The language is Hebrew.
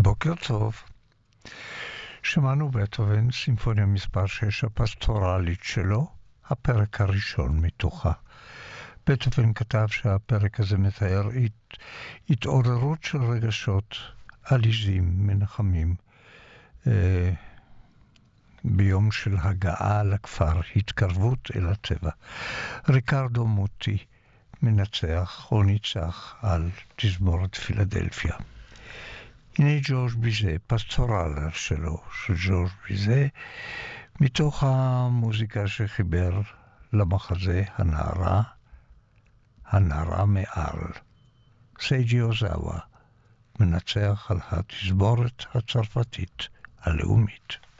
בוקר טוב. שמענו בטהובן, סימפוניה מספר 6, הפסטורלית שלו, הפרק הראשון מתוכה. בטהובן כתב שהפרק הזה מתאר התעוררות של רגשות עליזים, מנחמים, ביום של הגעה לכפר, התקרבות אל הטבע. ריקרדו מוטי מנצח או ניצח על תזמורת פילדלפיה. הנה ג'ורג' ביזה, פסטורל שלו, של ג'ורג' ביזה, מתוך המוזיקה שחיבר למחזה הנערה מעל. סייג'י אוזאווה מנצח על התזמורת הצרפתית הלאומית.